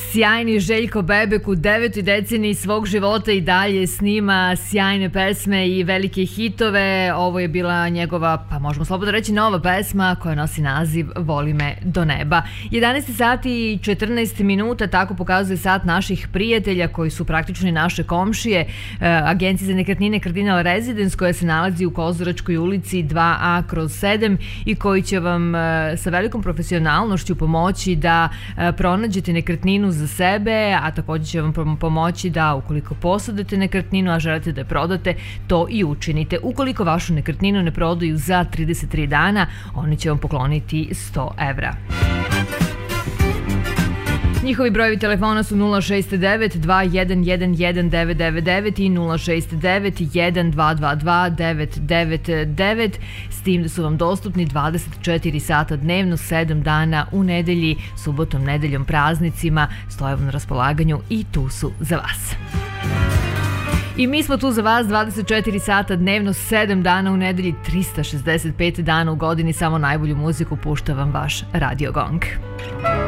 Sjajni Željko Bebek u 9. deceniji svog života i dalje snima sjajne pesme i velike hitove. Ovo je bila njegova, pa možemo slobodno reći, nova pesma koja nosi naziv Voli me do neba. 11 sati i 14 minuta, tako pokazuje sat naših prijatelja koji su praktično i naše komšije. Agencija za nekretnine Cardinal Residence koja se nalazi u Kozaračkoj ulici 2A/7 i koji će vam sa velikom profesionalnošću pomoći da pronađete nekretninu za sebe, a također će vam pomoći da ukoliko posudite nekretninu, a želite da je prodate, to i učinite. Ukoliko vašu nekretninu ne prodaju za 33 dana, oni će vam pokloniti 100 evra. Njihovi brojevi telefona su 069 2111 999 i 069 1222 999, s tim da su vam dostupni 24 sata dnevno, 7 dana u nedelji, subotom, nedeljom, praznicima, stoje vam na raspolaganju i tu su za vas. I mi smo tu za vas 24 sata dnevno, 7 dana u nedelji, 365 dana u godini, samo najbolju muziku pušta vam vaš Radio Gong.